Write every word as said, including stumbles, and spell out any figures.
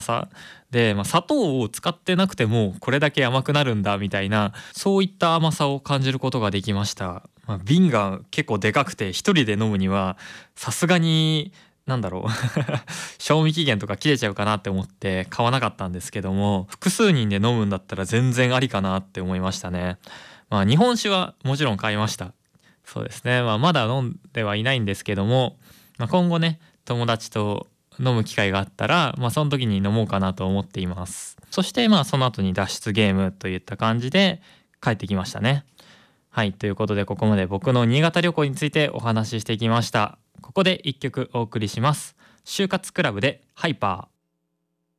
さで、まあ、砂糖を使ってなくてもこれだけ甘くなるんだみたいな、そういった甘さを感じることができました。まあ、瓶が結構でかくて一人で飲むにはさすがになんだろう賞味期限とか切れちゃうかなって思って買わなかったんですけども、複数人で飲むんだったら全然ありかなって思いましたね。まあ日本酒はもちろん買いました。そうですね、まあ、まだ飲んではいないんですけども、まあ、今後ね友達と飲む機会があったら、まあ、その時に飲もうかなと思っています。そしてまあその後に脱出ゲームといった感じで帰ってきましたね。はい、ということでここまで僕の新潟旅行についてお話ししてきました。ここで一曲お送りします。就活クラブでハイパー。